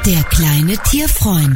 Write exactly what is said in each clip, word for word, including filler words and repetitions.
Der kleine Tierfreund.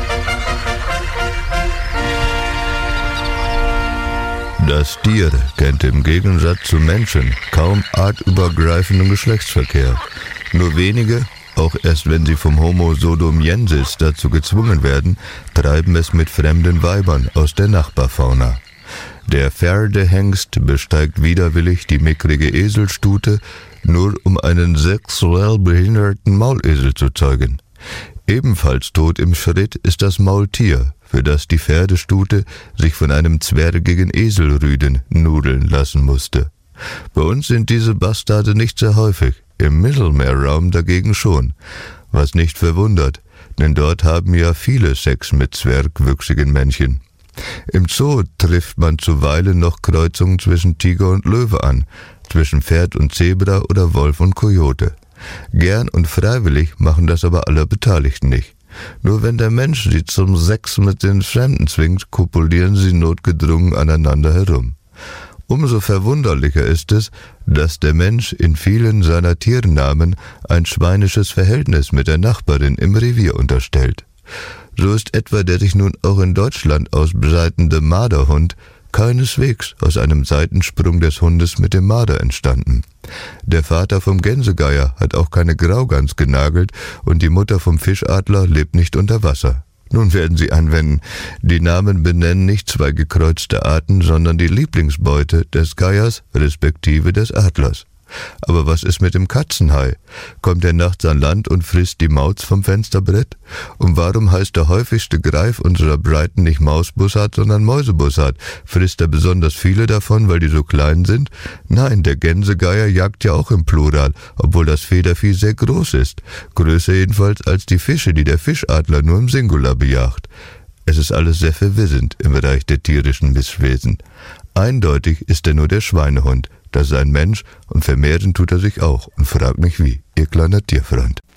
Das Tier kennt im Gegensatz zum Menschen kaum artübergreifenden Geschlechtsverkehr. Nur wenige, auch erst wenn sie vom Homo sodomiensis dazu gezwungen werden, treiben es mit fremden Weibern aus der Nachbarfauna. Der Pferdehengst besteigt widerwillig die mickrige Eselstute, nur um einen sexuell behinderten Maulesel zu zeugen. Ebenfalls tot im Schritt ist das Maultier, für das die Pferdestute sich von einem zwergigen Eselrüden nudeln lassen musste. Bei uns sind diese Bastarde nicht sehr häufig, im Mittelmeerraum dagegen schon, was nicht verwundert, denn dort haben ja viele Sex mit zwergwüchsigen Männchen. Im Zoo trifft man zuweilen noch Kreuzungen zwischen Tiger und Löwe an, zwischen Pferd und Zebra oder Wolf und Kojote. Gern und freiwillig machen das aber alle Beteiligten nicht. Nur wenn der Mensch sie zum Sex mit den Fremden zwingt, kopulieren sie notgedrungen aneinander herum. Umso verwunderlicher ist es, dass der Mensch in vielen seiner Tiernamen ein schweinisches Verhältnis mit der Nachbarin im Revier unterstellt. So ist etwa der sich nun auch in Deutschland ausbreitende Marderhund keineswegs aus einem Seitensprung des Hundes mit dem Marder entstanden. Der Vater vom Gänsegeier hat auch keine Graugans genagelt und die Mutter vom Fischadler lebt nicht unter Wasser. Nun werden Sie anwenden, die Namen benennen nicht zwei gekreuzte Arten, sondern die Lieblingsbeute des Geiers respektive des Adlers. Aber was ist mit dem Katzenhai? Kommt er nachts an Land und frisst die Maus vom Fensterbrett? Und warum heißt der häufigste Greif unserer Breiten nicht Mausbussard, sondern Mäusebussard? Frisst er besonders viele davon, weil die so klein sind? Nein, der Gänsegeier jagt ja auch im Plural, obwohl das Federvieh sehr groß ist. Größer jedenfalls als die Fische, die der Fischadler nur im Singular bejagt. Es ist alles sehr verwirrend im Bereich der tierischen Misswesen. Eindeutig ist er nur der Schweinehund. Das ist ein Mensch und vermehren tut er sich auch und fragt nicht wie. Ihr kleiner Tierfreund.